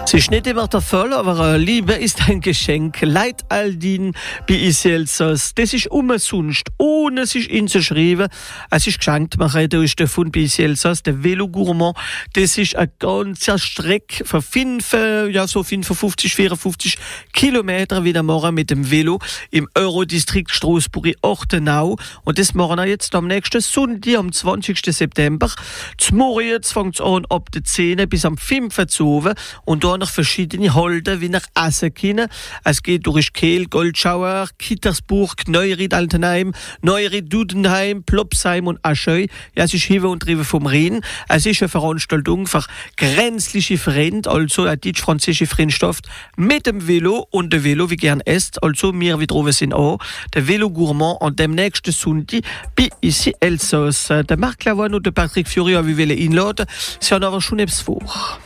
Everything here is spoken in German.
Es ist nicht immer der Fall, aber Liebe ist ein Geschenk. Leid Aldin bei Elsass. Das ist umsonst, ohne sich inzuschreiben. Es ist geschenkt. Man redet ist davon bei Elsass, der Velo Gourmand. Das ist eine ganze Strecke von 55, 54 Kilometer wieder morgen mit dem Velo im Eurodistrikt Straßburg-Ortenau. Und das machen wir jetzt am nächsten Sonntag, am 20. September. Zum Morgens fängt es an ab der 10 bis am 5 Uhr. Und da noch verschiedene Halden, wie nach essen können. Es geht durch Kehl, Goldschauer, Kittersburg, Neuried, Altenheim, Neuried, Dudenheim, Plopsheim und Ascheu. Ja, es ist Hive und Rive vom Rhein. Es ist eine Veranstaltung für grenzliche Freunde, also eine deutsch-französische Freundschaft mit dem Velo und dem Velo, wie gern esst. Also, wir wieder sind auch der Velo Gourmand an dem nächsten Sonntag bei ici Elsass. Der Marc Lavoine und der Patrick Fiori, wie wollen einladen. Sie haben aber schon etwas vor.